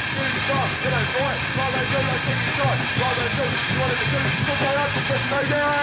Right, well, they do, they think he's right. Well, they do. You wanted to do football up, just make it.